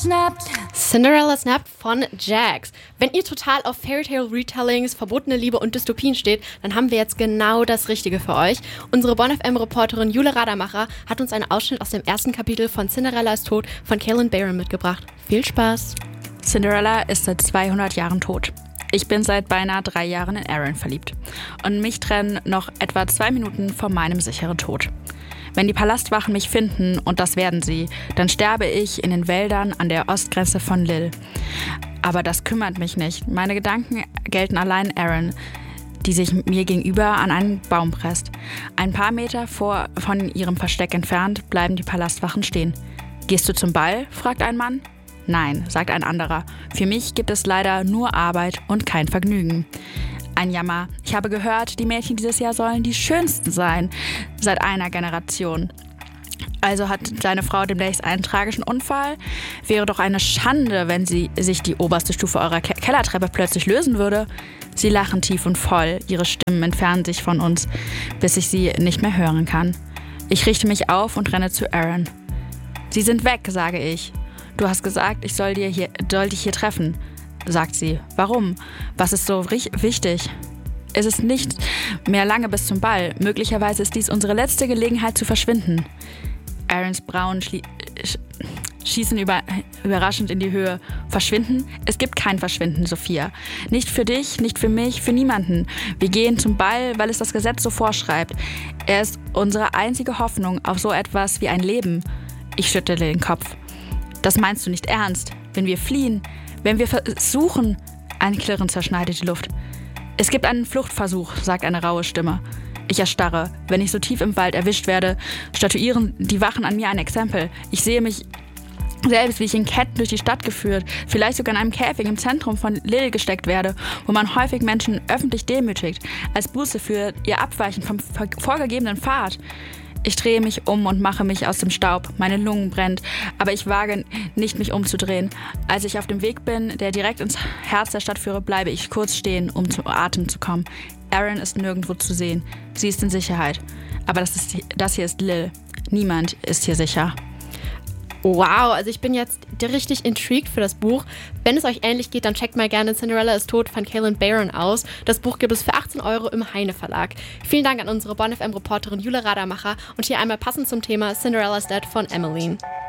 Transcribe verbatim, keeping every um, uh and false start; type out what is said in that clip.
snapped. Cinderella Snapped von Jax. Wenn ihr total auf Fairytale-Retellings, verbotene Liebe und Dystopien steht, dann haben wir jetzt genau das Richtige für euch. Unsere Bonn F M-Reporterin Jule Radermacher hat uns einen Ausschnitt aus dem ersten Kapitel von Cinderella ist tot von Kalynn Bayron mitgebracht. Viel Spaß! Cinderella ist seit zweihundert Jahren tot. Ich bin seit beinahe drei Jahren in Aaron verliebt. Und mich trennen noch etwa zwei Minuten vor meinem sicheren Tod. Wenn die Palastwachen mich finden, und das werden sie, dann sterbe ich in den Wäldern an der Ostgrenze von Lille. Aber das kümmert mich nicht. Meine Gedanken gelten allein Aaron, die sich mir gegenüber an einen Baum presst. Ein paar Meter vor, von ihrem Versteck entfernt bleiben die Palastwachen stehen. »Gehst du zum Ball?« fragt ein Mann. »Nein«, sagt ein anderer. »Für mich gibt es leider nur Arbeit und kein Vergnügen.« Ein Jammer. Ich habe gehört, die Mädchen dieses Jahr sollen die schönsten sein seit einer Generation. Also hat deine Frau demnächst einen tragischen Unfall? Wäre doch eine Schande, wenn sie sich die oberste Stufe eurer Ke- Kellertreppe plötzlich lösen würde. Sie lachen tief und voll. Ihre Stimmen entfernen sich von uns, bis ich sie nicht mehr hören kann. Ich richte mich auf und renne zu Aaron. Sie sind weg, sage ich. Du hast gesagt, ich soll, dir hier, soll dich hier treffen, sagt sie. Warum? Was ist so ri- wichtig? Es ist nicht mehr lange bis zum Ball. Möglicherweise ist dies unsere letzte Gelegenheit zu verschwinden. Aarons Brauen schlie- sch- schießen über- überraschend in die Höhe. Verschwinden? Es gibt kein Verschwinden, Sophia. Nicht für dich, nicht für mich, für niemanden. Wir gehen zum Ball, weil es das Gesetz so vorschreibt. Er ist unsere einzige Hoffnung auf so etwas wie ein Leben. Ich schüttle den Kopf. Das meinst du nicht ernst? Wenn wir fliehen, wenn wir versuchen... Ein Klirren zerschneidet die Luft. Es gibt einen Fluchtversuch, sagt eine raue Stimme. Ich erstarre. Wenn ich so tief im Wald erwischt werde, statuieren die Wachen an mir ein Exempel. Ich sehe mich selbst, wie ich in Ketten durch die Stadt geführt, vielleicht sogar in einem Käfig im Zentrum von Lille gesteckt werde, wo man häufig Menschen öffentlich demütigt, als Buße für ihr Abweichen vom vorgegebenen Pfad. Ich drehe mich um und mache mich aus dem Staub. Meine Lungen brennt, aber ich wage nicht, mich umzudrehen. Als ich auf dem Weg bin, der direkt ins Herz der Stadt führe, bleibe ich kurz stehen, um zum Atem zu kommen. Aaron ist nirgendwo zu sehen. Sie ist in Sicherheit. Aber das, ist, das hier ist Lille. Niemand ist hier sicher. Wow, also ich bin jetzt richtig intrigued für das Buch. Wenn es euch ähnlich geht, dann checkt mal gerne Cinderella ist tot von Kalynn Bayron aus. Das Buch gibt es für achtzehn Euro im Heine Verlag. Vielen Dank an unsere Bonn F M-Reporterin Jule Radermacher und hier einmal passend zum Thema Cinderella's Dead von Emmeline.